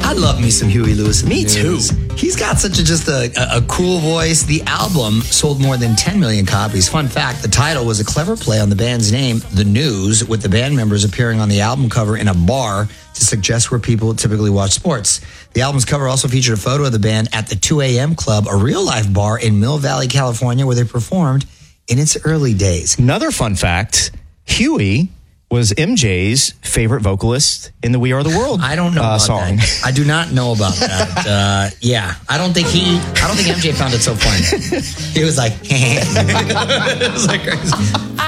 I love me some Huey Lewis. Me too. He's got such a cool voice. The album sold more than 10 million copies. Fun fact, the title was a clever play on the band's name, The News, with the band members appearing on the album cover in a bar to suggest where people typically watch sports. The album's cover also featured a photo of the band at the 2 a.m. Club, a real-life bar in Mill Valley, California, where they performed in its early days. Another fun fact, Huey was MJ's favorite vocalist in the We Are the World I don't know about song. that. I do not know about that. I don't think MJ found it so funny. He was like, it was like crazy.